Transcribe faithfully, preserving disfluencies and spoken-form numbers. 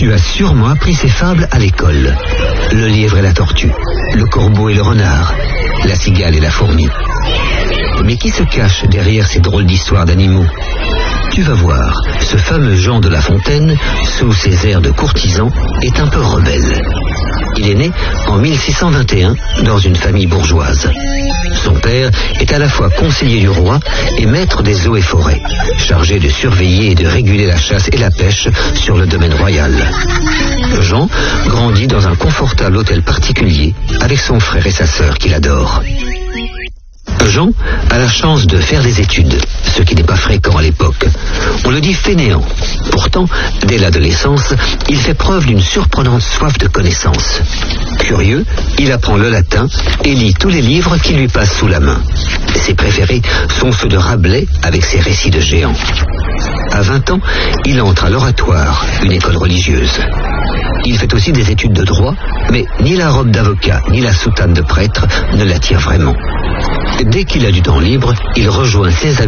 Tu as sûrement appris ces fables à l'école. Le lièvre et la tortue, le corbeau et le renard, la cigale et la fourmi. Mais qui se cache derrière ces drôles d'histoires d'animaux? Tu vas voir, ce fameux Jean de La Fontaine, sous ses airs de courtisan, est un peu rebelle. Il est né en mille six cent vingt et un dans une famille bourgeoise. Son père est à la fois conseiller du roi et maître des eaux et forêts, chargé de surveiller et de réguler la chasse et la pêche sur le domaine royal. Jean grandit dans un confortable hôtel particulier avec son frère et sa sœur qu'il adore. Jean a la chance de faire des études, ce qui n'est pas fréquent à l'époque. On le dit fainéant. Pourtant, dès l'adolescence, il fait preuve d'une surprenante soif de connaissances. Curieux, il apprend le latin et lit tous les livres qui lui passent sous la main. Ses préférés sont ceux de Rabelais avec ses récits de géants. À vingt ans, il entre à l'Oratoire, une école religieuse. Il fait aussi des études de droit, mais ni la robe d'avocat ni la soutane de prêtre ne l'attirent vraiment. Dès qu'il a du temps libre, il rejoint ses amis